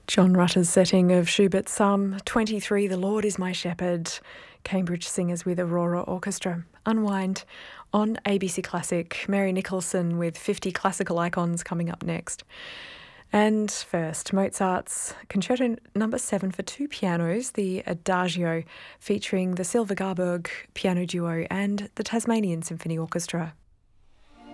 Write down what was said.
John Rutter's setting of Schubert's Psalm 23, The Lord is my shepherd, Cambridge Singers with Aurora Orchestra. Unwind on ABC Classic. Mary Nicholson with 50 classical icons coming up next. And first, Mozart's Concerto No. 7 for two pianos, the Adagio, featuring the Silva Garberg Piano Duo and the Tasmanian Symphony Orchestra.